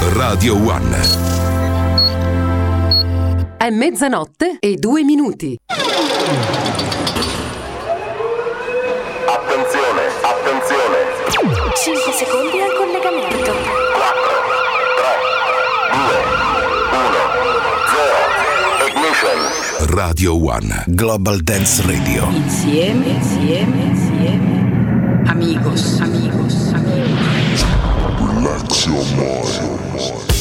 Radio One. È mezzanotte e 2 minuti. Attenzione, attenzione. 5 secondi al collegamento. 4, 3, 2, 1, 0. Ignition. Radio One. Global Dance Radio. Insieme. Amigos. Relax your mind.